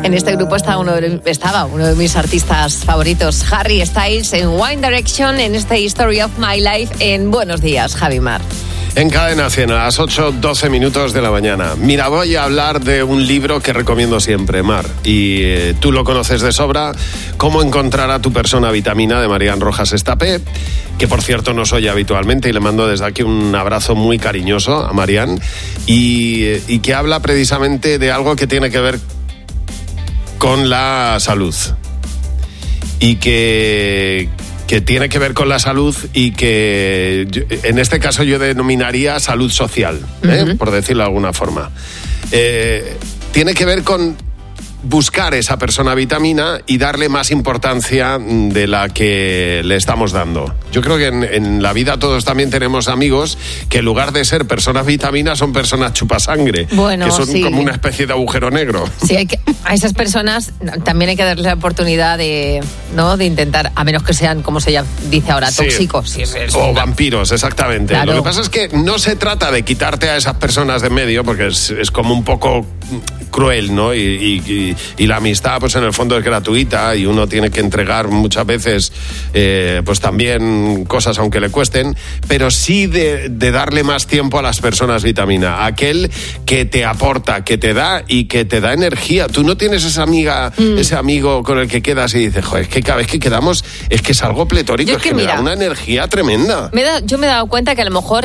En este grupo estaba uno de mis artistas favoritos, Harry Styles, en One Direction, en este History of My Life, en Buenos Días, Javi Mar. En Cadena 100, a las 8:12 minutos de la mañana. Mira, voy a hablar de un libro que recomiendo siempre, Mar. Y tú lo conoces de sobra. Cómo encontrar a tu persona vitamina, de Marian Rojas Estapé, que por cierto nos oye habitualmente, y le mando desde aquí un abrazo muy cariñoso a Marian. Y que habla precisamente de algo que tiene que ver con la salud. Y que tiene que ver con la salud y que en este caso yo denominaría salud social, por decirlo de alguna forma. Tiene que ver con buscar esa persona vitamina y darle más importancia de la que le estamos dando. Yo creo que en la vida todos también tenemos amigos que en lugar de ser personas vitaminas son personas chupasangre, bueno, que son sí, como una especie de agujero negro. Sí, a esas personas también hay que darles la oportunidad de intentar, a menos que sean, como se dice ahora, tóxicos. Sí, o vampiros, exactamente. Claro. Lo que pasa es que no se trata de quitarte a esas personas de medio, porque es como un poco cruel, ¿no? Y la amistad, pues en el fondo es gratuita y uno tiene que entregar muchas veces, pues también cosas aunque le cuesten, pero sí de darle más tiempo a las personas vitamina, aquel que te aporta, que te da y que te da energía. Tú no tienes esa amiga, ese amigo con el que quedas y dices, joder, es que cada vez que quedamos es que es algo pletórico, es que me da una energía tremenda. Yo me he dado cuenta que a lo mejor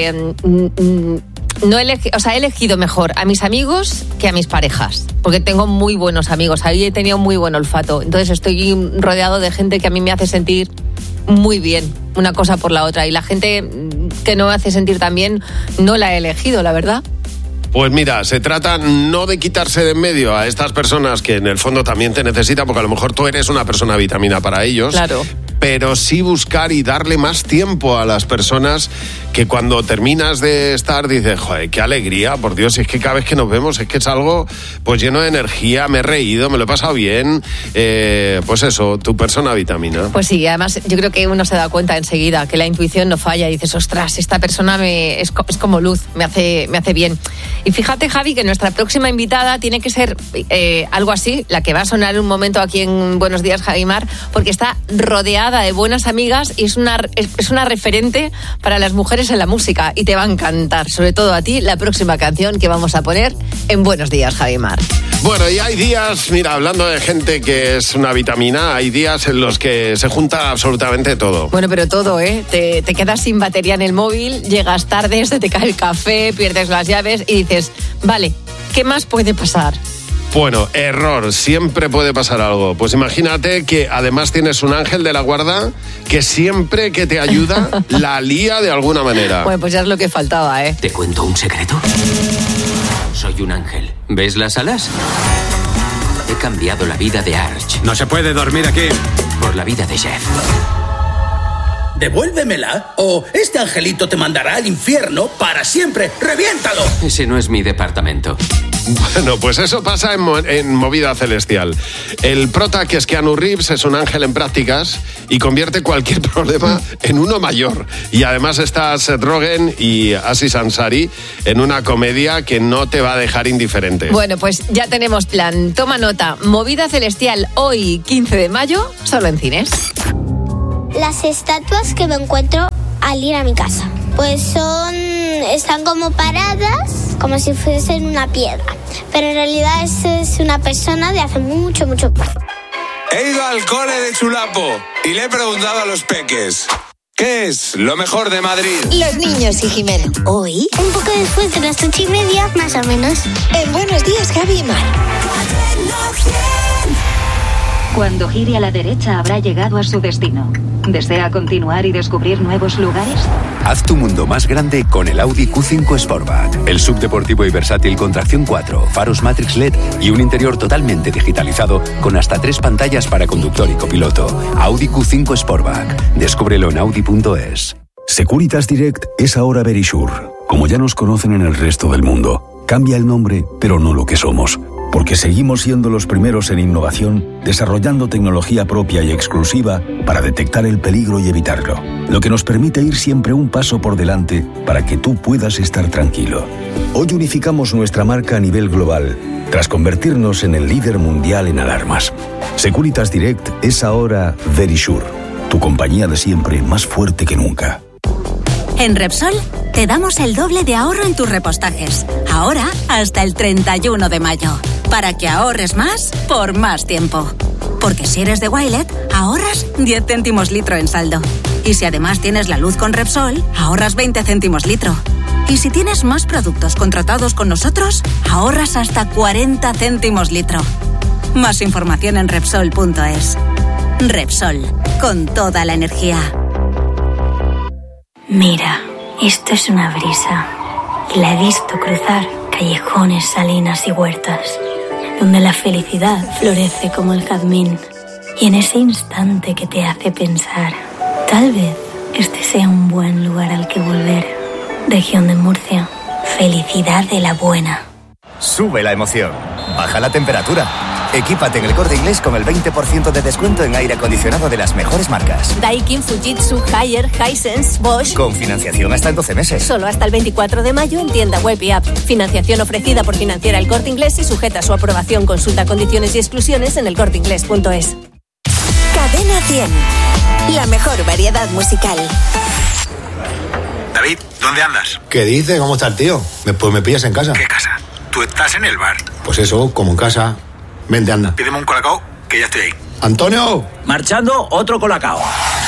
no he elegido mejor a mis amigos que a mis parejas, porque tengo muy buenos amigos, ahí he tenido muy buen olfato, entonces estoy rodeado de gente que a mí me hace sentir muy bien, una cosa por la otra, y la gente que no me hace sentir tan bien no la he elegido, la verdad. Pues mira, se trata no de quitarse de en medio a estas personas que en el fondo también te necesitan, porque a lo mejor tú eres una persona vitamina para ellos. Claro. Pero sí buscar y darle más tiempo a las personas que cuando terminas de estar dices, joder, qué alegría, por Dios, es que cada vez que nos vemos es que es algo pues lleno de energía, me he reído, me lo he pasado bien, pues eso, tu persona vitamina. Pues sí, además yo creo que uno se da cuenta enseguida que la intuición no falla y dices, ostras, esta persona es como luz, me hace bien. Y fíjate, Javi, que nuestra próxima invitada tiene que ser algo así, la que va a sonar un momento aquí en Buenos Días, Javi Mar, porque está rodeada de buenas amigas y es una referente para las mujeres en la música y te va a encantar, sobre todo a ti, la próxima canción que vamos a poner en Buenos Días, Javi Mar. Bueno, y hay días, mira, hablando de gente que es una vitamina, hay días en los que se junta absolutamente todo. Bueno, pero todo, ¿eh? Te quedas sin batería en el móvil, llegas tarde, se te cae el café, pierdes las llaves y dices, vale, ¿qué más puede pasar? Bueno, error, siempre puede pasar algo. Pues imagínate que además tienes un ángel de la guarda que siempre que te ayuda la lía de alguna manera. Bueno, pues ya es lo que faltaba, ¿eh? ¿Te cuento un secreto? Soy un ángel. ¿Ves las alas? He cambiado la vida de Arch. No se puede dormir aquí. Por la vida de Jeff. Devuélvemela o este angelito te mandará al infierno para siempre. ¡Reviéntalo! Ese no es mi departamento. Bueno, pues eso pasa en Movida Celestial. El prota, que es Keanu Reeves, es un ángel en prácticas y convierte cualquier problema en uno mayor. Y además está Seth Rogen y Aziz Ansari en una comedia que no te va a dejar indiferente. Bueno, pues ya tenemos plan. Toma nota. Movida Celestial hoy, 15 de mayo, solo en cines. Las estatuas que me encuentro al ir a mi casa, pues están como paradas, como si fuesen una piedra, pero en realidad es una persona de hace mucho, mucho. He ido al cole de Chulapo y le he preguntado a los peques, ¿qué es lo mejor de Madrid? Los niños y Jimeno. Hoy, Un poco después de las 8:30, más o menos. en Buenos Días, Javi y Mar. Cuando gire a la derecha habrá llegado a su destino. ¿Desea continuar y descubrir nuevos lugares? Haz tu mundo más grande con el Audi Q5 Sportback. El subdeportivo y versátil con tracción 4, faros Matrix LED y un interior totalmente digitalizado con hasta 3 pantallas para conductor y copiloto. Audi Q5 Sportback. Descúbrelo en Audi.es. Securitas Direct es ahora Verisure. Como ya nos conocen en el resto del mundo, cambia el nombre, pero no lo que somos. porque seguimos siendo los primeros en innovación, desarrollando tecnología propia y exclusiva para detectar el peligro y evitarlo, lo que nos permite ir siempre un paso por delante para que tú puedas estar tranquilo. Hoy unificamos nuestra marca a nivel global, tras convertirnos en el líder mundial en alarmas. Securitas Direct es ahora Verisure, tu compañía de siempre más fuerte que nunca. En Repsol te damos el doble de ahorro en tus repostajes. Ahora hasta el 31 de mayo. Para que ahorres más por más tiempo. Porque si eres de Wilet, ahorras 10 céntimos litro en saldo. Y si además tienes la luz con Repsol, ahorras 20 céntimos litro. Y si tienes más productos contratados con nosotros, ahorras hasta 40 céntimos litro. Más información en Repsol.es. Repsol, con toda la energía. Mira, esto es una brisa. Y la he visto cruzar callejones, salinas y huertas, donde la felicidad florece como el jazmín. Y en ese instante que te hace pensar, tal vez este sea un buen lugar al que volver. Región de Murcia, felicidad de la buena. Sube la emoción, baja la temperatura. Equípate en El Corte Inglés con el 20% de descuento en aire acondicionado de las mejores marcas. Daikin, Fujitsu, Haier, Hisense, Bosch. Con financiación hasta en 12 meses. Solo hasta el 24 de mayo en tienda web y app. Financiación ofrecida por Financiera El Corte Inglés y sujeta a su aprobación. Consulta condiciones y exclusiones en elcorteinglés.es. Cadena 100. La mejor variedad musical. David, ¿dónde andas? ¿Qué dices? ¿Cómo está el tío? Pues me pillas en casa. ¿Qué casa? Tú estás en el bar. Pues eso, como en casa. Vente, anda. Pídeme un colacao, que ya estoy ahí. ¡Antonio! Marchando, otro colacao.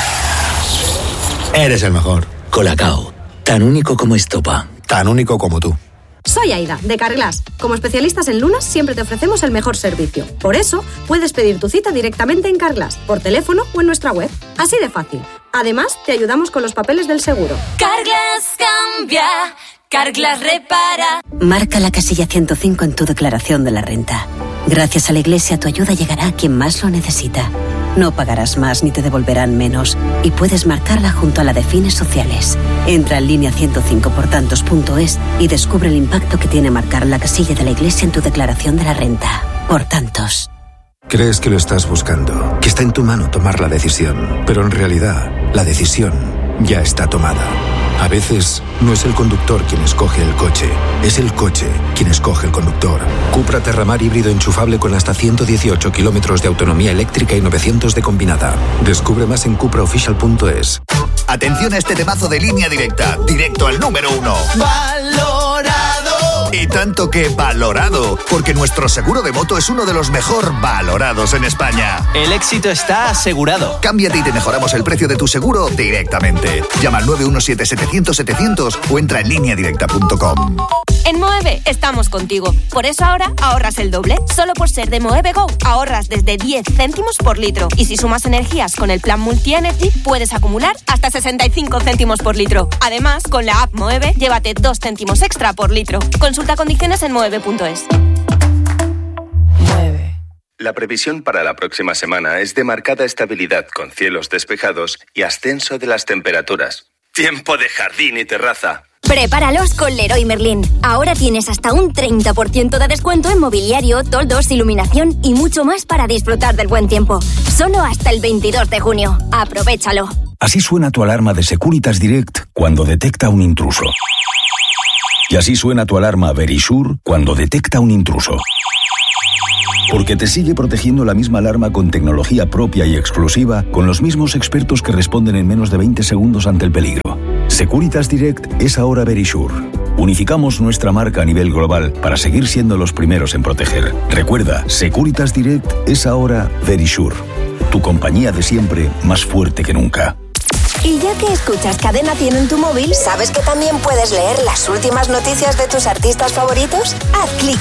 Eres el mejor. Colacao, tan único como estopa. Tan único como tú. Soy Aida, de Carglass. Como especialistas en lunas, siempre te ofrecemos el mejor servicio. Por eso, puedes pedir tu cita directamente en Carglass, por teléfono o en nuestra web. Así de fácil. Además, te ayudamos con los papeles del seguro. Carglass cambia, Carglass repara. Marca la casilla 105 en tu declaración de la renta. Gracias a la Iglesia, tu ayuda llegará a quien más lo necesita. No pagarás más ni te devolverán menos. Y puedes marcarla junto a la de fines sociales. Entra en línea 105portantos.es y descubre el impacto que tiene marcar la casilla de la Iglesia en tu declaración de la renta. Por tantos. Crees que lo estás buscando, que está en tu mano tomar la decisión, pero en realidad, la decisión ya está tomada. A veces, no es el conductor quien escoge el coche, es el coche quien escoge el conductor. Cupra Terramar híbrido enchufable con hasta 118 kilómetros de autonomía eléctrica y 900 de combinada. Descubre más en cupraofficial.es. Atención a este temazo de Línea Directa, directo al número 1. ¡Valorado! Y tanto que valorado, porque nuestro seguro de moto es uno de los mejor valorados en España. El éxito está asegurado. Cámbiate y te mejoramos el precio de tu seguro directamente. Llama al 917-700-700 o entra en lineadirecta.com. En Moeve estamos contigo. Por eso ahora ahorras el doble. Solo por ser de Moeve Go ahorras desde 10 céntimos por litro. Y si sumas energías con el plan Multi-Energy, puedes acumular hasta 65 céntimos por litro. Además, con la app Moeve, llévate 2 céntimos extra por litro. Consulta condiciones en moeve.es. La previsión para la próxima semana es de marcada estabilidad con cielos despejados y ascenso de las temperaturas. Tiempo de jardín y terraza. Prepáralos con Leroy Merlin. Ahora tienes hasta un 30% de descuento en mobiliario, toldos, iluminación y mucho más para disfrutar del buen tiempo. Solo hasta el 22 de junio. Aprovéchalo. Así suena tu alarma de Securitas Direct cuando detecta un intruso. Y así suena tu alarma Verisure cuando detecta un intruso. Porque te sigue protegiendo la misma alarma con tecnología propia y exclusiva, con los mismos expertos que responden en menos de 20 segundos ante el peligro. Securitas Direct es ahora Verisure. Unificamos nuestra marca a nivel global para seguir siendo los primeros en proteger. Recuerda, Securitas Direct es ahora Verisure. Tu compañía de siempre más fuerte que nunca. Y ya que escuchas Cadena 100 en tu móvil, ¿sabes que también puedes leer las últimas noticias de tus artistas favoritos? Haz clic